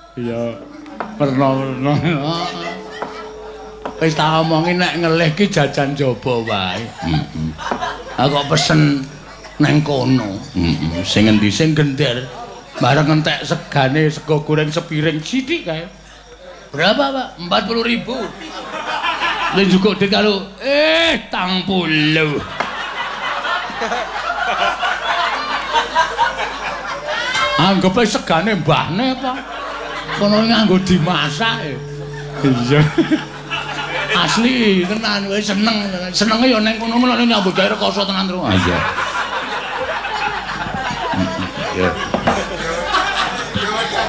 Ya werna-werna. Wis tak omongi nek ngelih ki jajan jaba wae. Aku kok pesen neng kono. Sing endi sing gender. Bareng entek segane sego goreng sepiring sithik kae. Berapa, Pak? 40.000. Lha juga dit karo 80. Anggep ae segane mbahne apa? Kono nganggo dimasak. Iya. Asli tenan wis seneng. Senenge ya ning kono menane nyambut gawe rekoso tenan terus. Iya. Ya.